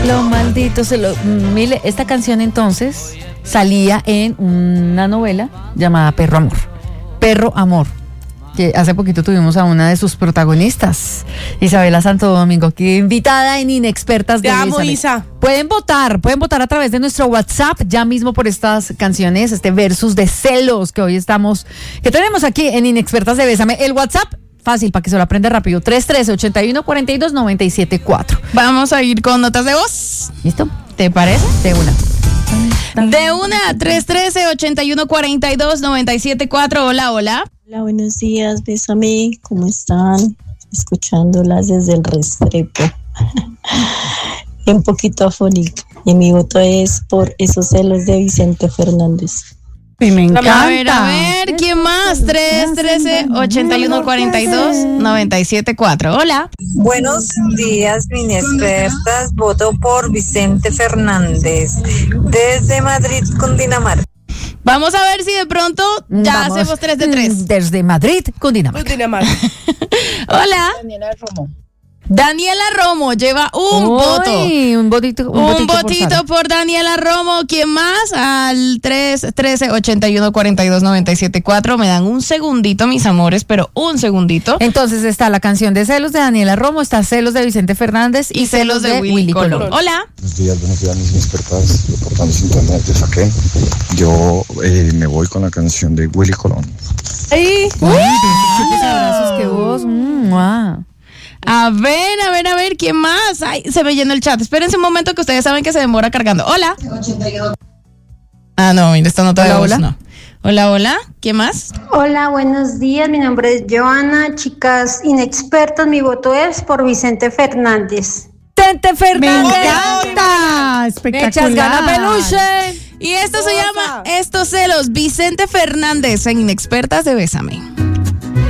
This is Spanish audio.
Lo maldito se lo... Mire, esta canción entonces salía en una novela llamada Perro Amor. Perro Amor, que hace poquito tuvimos a una de sus protagonistas, Isabela Santo Domingo, que invitada en Inexpertas de Te amo, Bésame. Isa. Pueden votar a través de nuestro WhatsApp ya mismo por estas canciones, este versus de celos que tenemos aquí en Inexpertas de Bésame. El WhatsApp, fácil, para que se lo aprenda rápido, 313-8142-974. Vamos a ir con notas de voz. ¿Listo? ¿Te parece? De una. De una, 313-8142-974. Hola, hola. Hola, buenos días, Bésame, ¿cómo están? Escuchándolas desde el Restrepo. Un poquito afónico. Y mi voto es por Esos celos de Vicente Fernández. Y me encanta. A ver, ¿quién más? 313-8142-974. Hola. Buenos días, inexpertas. Voto por Vicente Fernández desde Madrid, Cundinamarca. Vamos a ver si de pronto ya hacemos 3 de 3. Desde Madrid, Cundinamarca. Hola. Daniela Romo lleva un voto. Un votito por Daniela Romo. ¿Quién más? Al 313-8142-974. Me dan un segundito, mis amores, pero un segundito. Entonces está la canción de Celos de Daniela Romo, está Celos de Vicente Fernández y Celos de Willy Colón. Hola. Buenos días, mis inexpertas. Reportando sintonía de Saqué. Yo me voy con la canción de Willy Colón. ¡Ay! Abrazos, qué voz. A ver, ¿quién más? Ay, se me llenó el chat. Espérense un momento que ustedes saben que se demora cargando. Hola. Ah, no, mira, esta nota de voz no. Hola, ¿quién más? Hola, buenos días, mi nombre es Joana. Chicas inexpertas, mi voto es por Vicente Fernández. ¡Vicente Fernández! ¡Me encanta! Espectacular. ¡Echas gana, peluche! Y esto se llama Estos celos, Vicente Fernández en Inexpertas de Bésame.